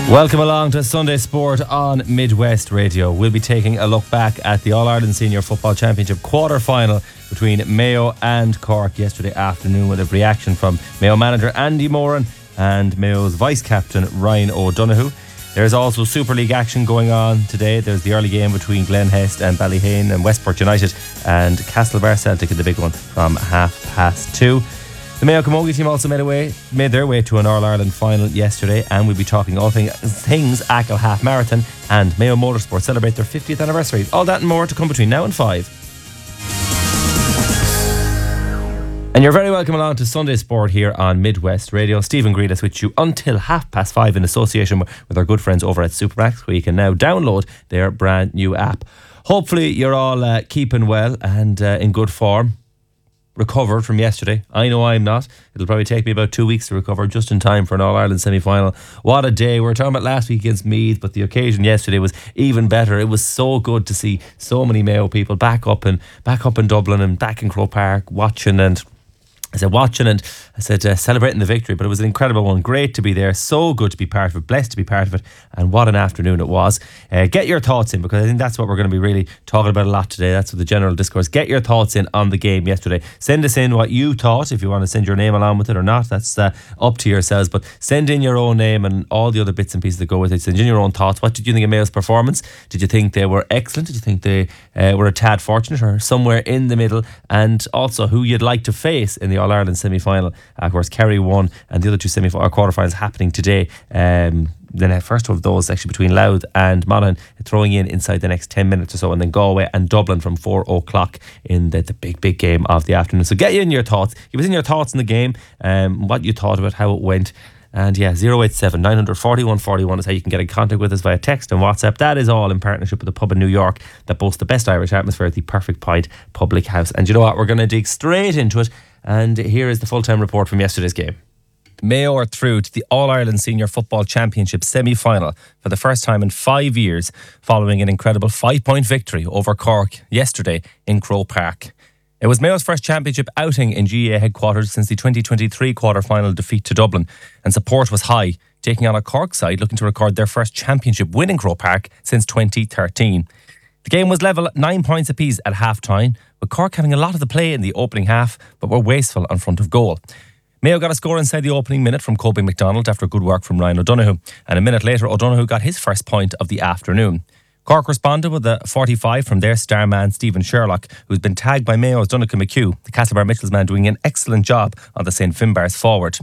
Welcome along to Sunday Sport on Midwest Radio. We'll be taking a look back at the All-Ireland Senior Football Championship quarter-final between Mayo and Cork yesterday afternoon, with a reaction from Mayo manager Andy Moran and Mayo's vice-captain Ryan O'Donoghue. There's also Super League action going on today. There's the early game between Glen Hest and Ballyhane, and Westport United and Castlebar Celtic in the big one from 2:30. The Mayo Camogie team also made their way to an All-Ireland final yesterday, and we'll be talking all things Achill Half Marathon, and Mayo Motorsport celebrate their 50th anniversary. All that and more to come between now and 5. And you're very welcome along to Sunday Sport here on Midwest Radio. Stephen Greedis with you until 5:30 in association with our good friends over at Supermax, where you can now download their brand new app. Hopefully you're all keeping well and in good form. Recovered from yesterday. I know I'm not. It'll probably take me about 2 weeks to recover, just in time for an All-Ireland semi-final. What a day. We were talking about last week against Meath, but the occasion yesterday was even better. It was so good to see so many Mayo people back up in Dublin and back in Croke Park watching and celebrating the victory. But it was an incredible one. Great to be there. So good to be part of it. Blessed to be part of it. And what an afternoon it was. Get your thoughts in, because I think that's what we're going to be really talking about a lot today. That's what the general discourse. Get your thoughts in on the game yesterday. Send us in what you thought. If you want to send your name along with it or not, that's up to yourselves. But send in your own name and all the other bits and pieces that go with it. Send in your own thoughts. What did you think of Mayo's performance? Did you think they were excellent? Did you think they were a tad fortunate, or somewhere in the middle? And also who you'd like to face in the All-Ireland semi-final. Of course, Kerry won, and the other two quarter-finals happening today. Then first of those actually between Louth and Monaghan, throwing in inside the next 10 minutes or so, and then Galway and Dublin from 4 o'clock in the big game of the afternoon. So get in your thoughts. Give us in your thoughts on the game, what you thought about how it went. And yeah, 087 940 141 is how you can get in contact with us via text and WhatsApp. That is all in partnership with the pub in New York that boasts the best Irish atmosphere at the Perfect Pint Public House. And you know what? We're going to dig straight into it. And here is the full-time report from yesterday's game. Mayo are through to the All-Ireland Senior Football Championship semi-final for the first time in 5 years, following an incredible 5-point victory over Cork yesterday in Croke Park. It was Mayo's first championship outing in GAA headquarters since the 2023 quarter-final defeat to Dublin, and support was high, taking on a Cork side looking to record their first championship win in Croke Park since 2013. The game was level at 9 points apiece at half-time, with Cork having a lot of the play in the opening half, but were wasteful in front of goal. Mayo got a score inside the opening minute from Kobe McDonald after good work from Ryan O'Donoghue, and a minute later O'Donoghue got his first point of the afternoon. Cork responded with a 45 from their star man Stephen Sherlock, who's been tagged by Mayo's Donnacha McHugh, the Castlebar Mitchells man, doing an excellent job on the St Finbarrs forward.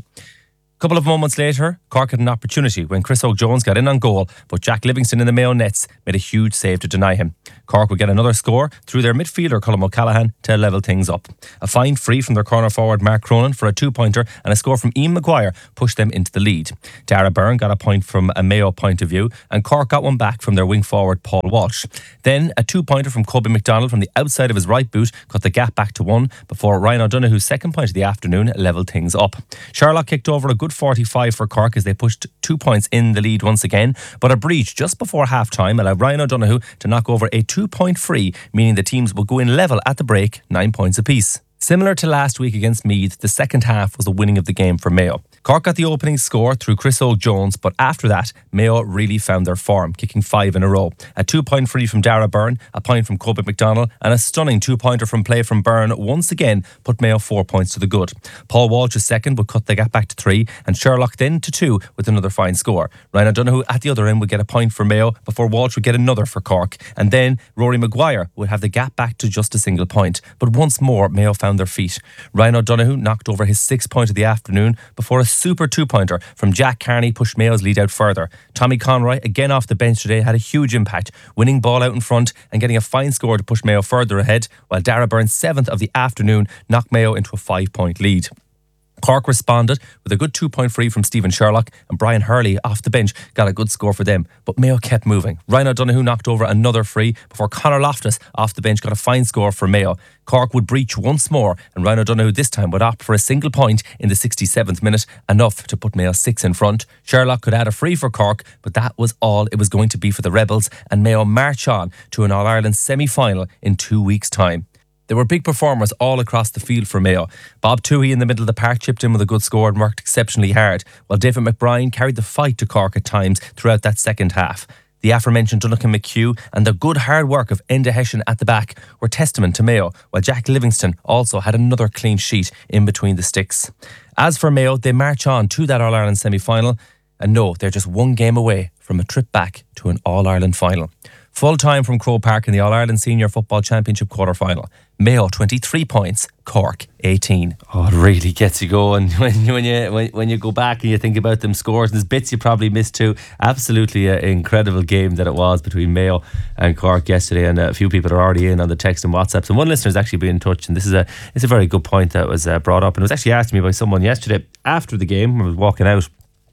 A couple of moments later, Cork had an opportunity when Chris O'Jones got in on goal, but Jack Livingston in the Mayo nets made a huge save to deny him. Cork would get another score through their midfielder Colm O'Callaghan to level things up. A fine free from their corner forward Mark Cronin for a 2-pointer, and a score from Ian Maguire pushed them into the lead. Dara Byrne got a point from a Mayo point of view, and Cork got one back from their wing forward Paul Walsh. Then a 2-pointer from Kobe McDonald from the outside of his right boot cut the gap back to 1 before Ryan O'Donoghue's second point of the afternoon levelled things up. Sherlock kicked over a good 45 for Cork as they pushed 2 points in the lead once again, but a breach just before half-time allowed Ryan O'Donoghue to knock over a 2-point free, meaning the teams will go in level at the break, 9 points apiece. Similar to last week against Meath, the second half was the winning of the game for Mayo. Cork got the opening score through Chris O'Jones, but after that, Mayo really found their form, kicking 5 in a row. A 2-point free from Dara Byrne, a point from Kobe McDonald, and a stunning 2-pointer from play from Byrne once again put Mayo 4 points to the good. Paul Walsh's second would cut the gap back to 3, and Sherlock then to 2 with another fine score. Ryan O'Donoghue at the other end would get a point for Mayo before Walsh would get another for Cork, and then Rory Maguire would have the gap back to just a single point. But once more, Mayo found their feet. Ryan O'Donoghue knocked over his 6th point of the afternoon before a super 2-pointer from Jack Carney pushed Mayo's lead out further. Tommy Conroy, again off the bench today, had a huge impact, winning ball out in front and getting a fine score to push Mayo further ahead, while Dara Byrne's 7th of the afternoon knocked Mayo into a 5-point lead. Cork responded with a good 2-point free from Stephen Sherlock, and Brian Hurley off the bench got a good score for them, but Mayo kept moving. Ryan O'Donoghue knocked over another free before Conor Loftus off the bench got a fine score for Mayo. Cork would breach once more, and Ryan O'Donoghue this time would opt for a single point in the 67th minute, enough to put Mayo 6 in front. Sherlock could add a free for Cork, but that was all it was going to be for the Rebels, and Mayo march on to an All-Ireland semi-final in 2 weeks' time. There were big performers all across the field for Mayo. Bob Toohey in the middle of the park chipped in with a good score and worked exceptionally hard, while David McBride carried the fight to Cork at times throughout that second half. The aforementioned Duncan McHugh and the good hard work of Enda Hession at the back were testament to Mayo, while Jack Livingston also had another clean sheet in between the sticks. As for Mayo, they march on to that All-Ireland semi-final, and no, they're just one game away from a trip back to an All-Ireland final. Full time from Croke Park in the All-Ireland Senior Football Championship quarter-final. Mayo 23 points, Cork 18. Oh, it really gets you going when you go back and you think about them scores. And there's bits you probably missed too. Absolutely an incredible game that it was between Mayo and Cork yesterday, and a few people are already in on the text and WhatsApp. So one listener's actually been in touch, and it's a very good point that was brought up, and it was actually asked me by someone yesterday after the game when I was walking out.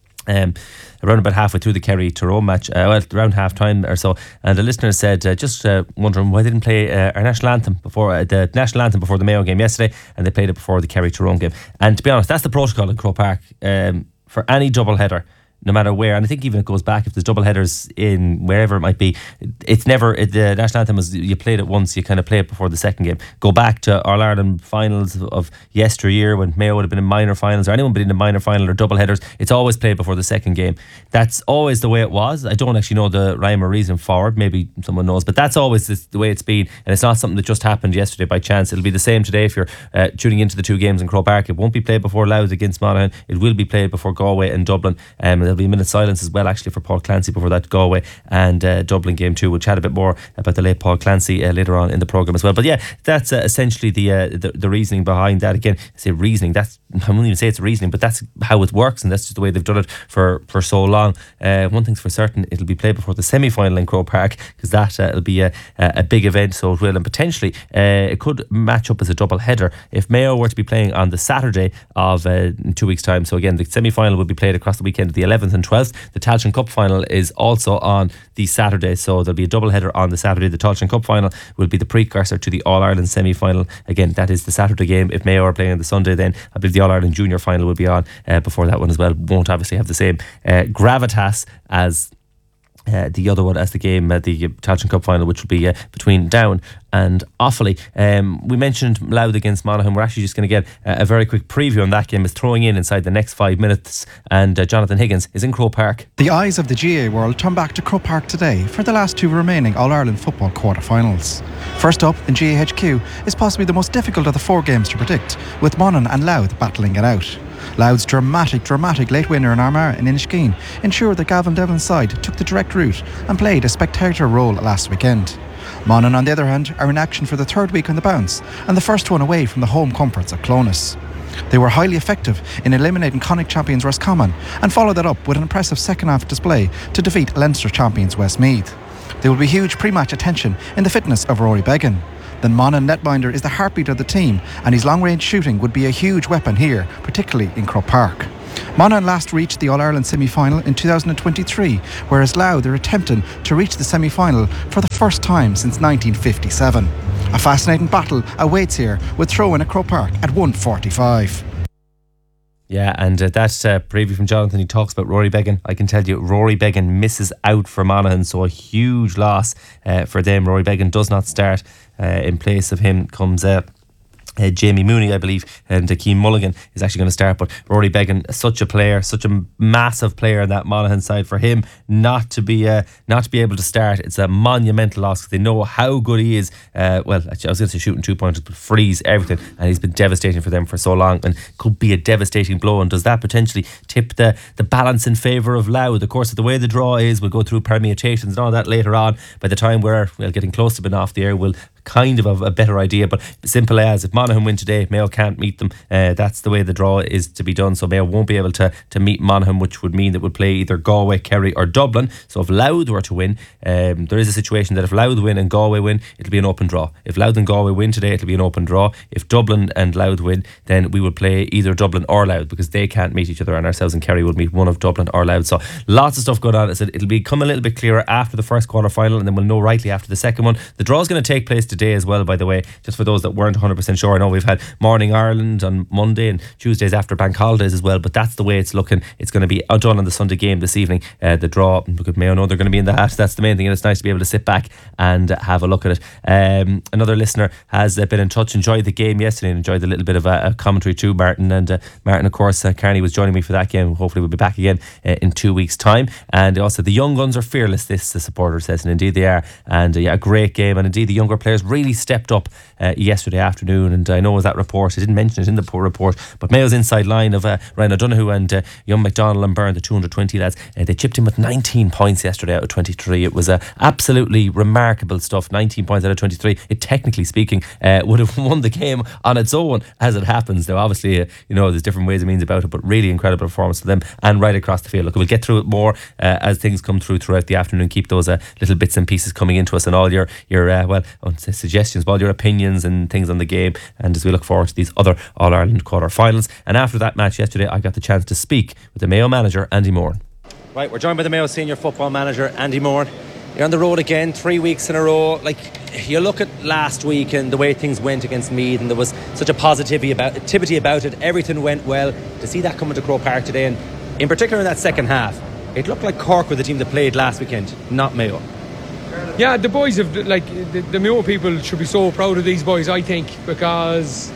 Around about halfway through the Kerry-Tyrone match, around half time or so, and the listener said, just wondering why they didn't play our national anthem before the Mayo game yesterday, and they played it before the Kerry-Tyrone game. And to be honest, that's the protocol in Croke Park for any double header, no matter where. And I think even it goes back, if there's double headers in wherever it might be, it's never, the national anthem is, you played it once, you kind of play it before the second game. Go back to All-Ireland finals of yesteryear when Mayo would have been in minor finals, or anyone been in a minor final or double headers, it's always played before the second game. That's always the way it was. I don't actually know the rhyme or reason for it, maybe someone knows, but that's always the way it's been, and it's not something that just happened yesterday by chance. It'll be the same today if you're tuning into the two games in Croke Park. It won't be played before Louth against Monaghan, it will be played before Galway and Dublin. There'll be a minute's silence as well actually for Paul Clancy before that Galway and Dublin game too. We'll chat a bit more about the late Paul Clancy later on in the programme as well. But yeah, that's essentially the reasoning behind that. Again, I say reasoning, I won't even say it's reasoning, but that's how it works, and that's just the way they've done it for so long. One thing's for certain, it'll be played before the semi-final in Croke Park, because that it'll be a big event, so it will, and potentially it could match up as a double header if Mayo were to be playing on the Saturday of in 2 weeks time. So again, the semi-final will be played across the weekend of the 11th and 12th. The Tailteann Cup final is also on the Saturday, so there'll be a double header on the Saturday. The Tailteann Cup final will be the precursor to the All-Ireland semi-final. Again, that is the Saturday game. If Mayo are playing on the Sunday, then I believe the All-Ireland Junior final will be on before that one as well. Won't obviously have the same gravitas as the other one, as the game, the Tailteann Cup final, which will be between Down and Offaly. We mentioned Louth against Monaghan. We're actually just going to get a very quick preview on that game. Is throwing in inside the next 5 minutes, and Jonathan Higgins is in Croke Park. The eyes of the GA world turn back to Croke Park today for the last two remaining All-Ireland football quarter-finals. First up in GAHQ is possibly the most difficult of the four games to predict, with Monaghan and Louth battling it out. Louth's dramatic late winner in Armagh and Inniskeen ensured that Gavin Devlin's side took the direct route and played a spectacular role last weekend. Monaghan, on the other hand, are in action for the third week on the bounce and the first one away from the home comforts of Clones. They were highly effective in eliminating Connacht champions Roscommon and followed that up with an impressive second half display to defeat Leinster champions Westmeath. There will be huge pre-match attention in the fitness of Rory Beggan. The Monaghan netminder is the heartbeat of the team, and his long-range shooting would be a huge weapon here, particularly in Croke Park. Monaghan last reached the All-Ireland semi-final in 2023, whereas Louth are attempting to reach the semi-final for the first time since 1957. A fascinating battle awaits here, with throw-in at Croke Park at 1:45. Yeah, and that preview from Jonathan, he talks about Rory Beggan. I can tell you, Rory Beggan misses out for Monaghan, so a huge loss for them. Rory Beggan does not start. In place of him comes Jamie Mooney, I believe, and Keane Mulligan is actually going to start. But Rory Beggan, such a player, such a massive player in that Monaghan side, for him not to be able to start, it's a monumental loss, because they know how good he is. Well, actually, I was going to say shooting 2 pointers, but frees everything, and he's been devastating for them for so long, and could be a devastating blow. And does that potentially tip the balance in favour of Louth? Of course, the way the draw is, we'll go through permutations and all that later on. By the time we're getting close to being off the air, we'll kind of a better idea. But simple as, if Monaghan win today, Mayo can't meet them. That's the way the draw is to be done. So Mayo won't be able to meet Monaghan, which would mean that would play either Galway, Kerry or Dublin. So if Louth were to win, there is a situation that if Louth win and Galway win, it'll be an open draw. If Louth and Galway win today, it'll be an open draw. If Dublin and Louth win, then we would play either Dublin or Louth, because they can't meet each other, and ourselves and Kerry would meet one of Dublin or Louth. So lots of stuff going on. It'll become a little bit clearer after the first quarter final, and then we'll know rightly after the second one. The draw is going to take place today. today as well, by the way, just for those that weren't 100% sure. I know we've had Morning Ireland on Monday and Tuesdays after bank holidays as well, but that's the way it's looking. It's going to be done on the Sunday game this evening. The draw, look at Mayo, know they're going to be in the hat. That's the main thing, and it's nice to be able to sit back and have a look at it. Another listener has been in touch, enjoyed the game yesterday and enjoyed a little bit of a commentary too, Martin. And Martin, of course, Carney was joining me for that game. Hopefully we'll be back again in 2 weeks' time. And also the young guns are fearless, this the supporter says, and indeed they are. And a great game, and indeed the younger players really stepped up yesterday afternoon. And I know it was that report, I didn't mention it in the report, but Mayo's inside line of Ryan O'Donoghue and young McDonald and Byrne, the 220 lads, they chipped in with 19 points yesterday out of 23. It was absolutely remarkable stuff. 19 points out of 23. It, technically speaking, would have won the game on its own as it happens. Now obviously there's different ways and means about it, but really incredible performance to them and right across the field. Look, we'll get through it more as things come throughout the afternoon. Keep those little bits and pieces coming into us and all your suggestions, all your opinions and things on the game, and as we look forward to these other All-Ireland quarter-finals. And after that match yesterday, I got the chance to speak with the Mayo manager, Andy Moran. Right, we're joined by the Mayo senior football manager, Andy Moran. You're on the road again, 3 weeks in a row. Like, you look at last week and the way things went against Meath, and there was such a positivity about it. Everything went well. To see that coming to Croke Park today, and in particular in that second half, it looked like Cork were the team that played last weekend, not Mayo. Yeah, the boys have, like, the Mayo people should be so proud of these boys, I think, because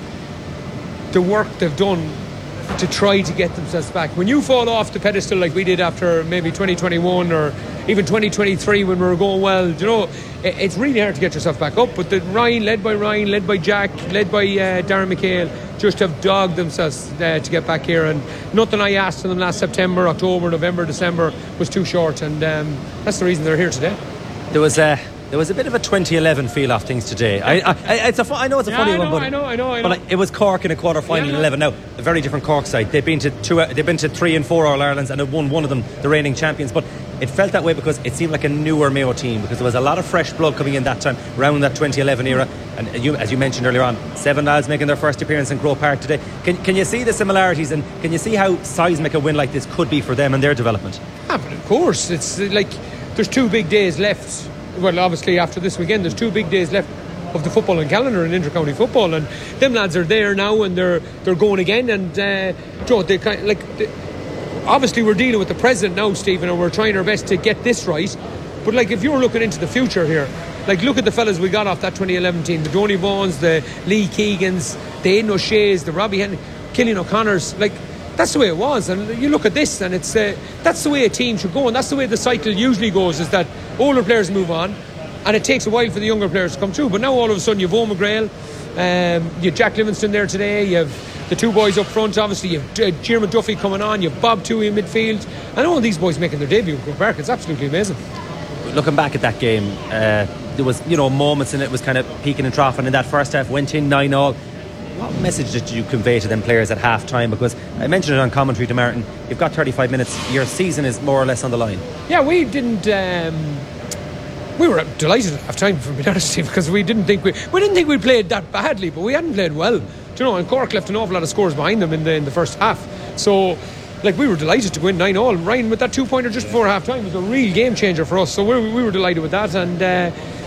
the work they've done to try to get themselves back. When you fall off the pedestal like we did after maybe 2021 or even 2023 when we were going well, it's really hard to get yourself back up. But Ryan, led by Jack, led by Darren McHale, just have dogged themselves to get back here, and nothing I asked of them last September, October, November, December was too short, and that's the reason they're here today. There was a bit of a 2011 feel off things today. I know it's a funny one, but I know. But it was Cork in a quarter final in 11. Now, a very different Cork side. They've been to 3 and 4 All Irelands and have won one of them, the reigning champions. But it felt that way because it seemed like a newer Mayo team, because there was a lot of fresh blood coming in that time around that 2011 era. And as you mentioned earlier on, 7 lads making their first appearance in Croke Park today. Can you see the similarities, and can you see how seismic a win like this could be for them and their development? Yeah, but of course, it's like there's 2 big days left. Well, obviously after this weekend there's 2 big days left of the footballing calendar in inter-county football, and them lads are there now and they're going again, and obviously we're dealing with the present now, Stephen, and we're trying our best to get this right. But like, if you're looking into the future here, like, look at the fellas we got off that 2011 team, the Donny Vaughans, the Lee Keegans, the Aidan O'Shea's, the Robbie Henry, Killian O'Connor's. Like, that's the way it was, and you look at this and it's that's the way a team should go, and that's the way the cycle usually goes, is that older players move on and it takes a while for the younger players to come through. But now all of a sudden you've Owen McGrail, you have Jack Livingston there today, you have the 2 boys up front, obviously you have Jim McDuffie coming on, you have Bob Toohey in midfield, and all these boys making their debut in Croke Park. It's absolutely amazing. Looking back at that game, there was moments in it was kind of peaking and troughing. In that first half, went in 9-all. What message did you convey to them players at half time? Because I mentioned it on commentary to Martin, you've got 35 minutes, your season is more or less on the line. Yeah, we didn't we were delighted at half time, for being honest, because we didn't think we played that badly, but we hadn't played well. And Cork left an awful lot of scores behind them in the first half. So like, we were delighted to win 9-all. Ryan with that 2-pointer just before half time was a real game changer for us, so we were delighted with that. And